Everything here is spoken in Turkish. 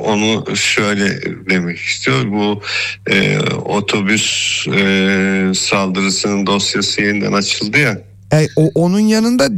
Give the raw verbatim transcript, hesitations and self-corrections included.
onu şöyle demek istiyor. Bu e, otobüs e, saldırısının dosyası yeniden açıldı ya. E, o onun yanında